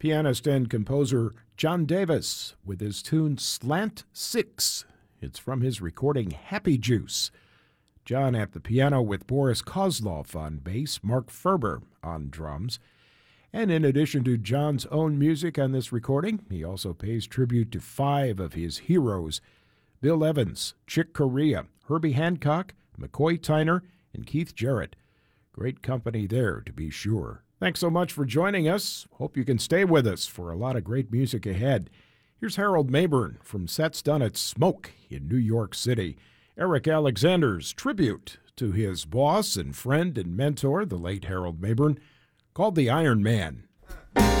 pianist and composer John Davis with his tune Slant 6. It's from his recording Happy Juice. John at the piano with Boris Kozlov on bass, Mark Ferber on drums. And in addition to John's own music on this recording, he also pays tribute to 5 of his heroes: Bill Evans, Chick Corea, Herbie Hancock, McCoy Tyner, and Keith Jarrett. Great company there, to be sure. Thanks so much for joining us. Hope you can stay with us for a lot of great music ahead. Here's Harold Mabern from sets done at Smoke in New York City. Eric Alexander's tribute to his boss and friend and mentor, the late Harold Mabern, called The Iron Man.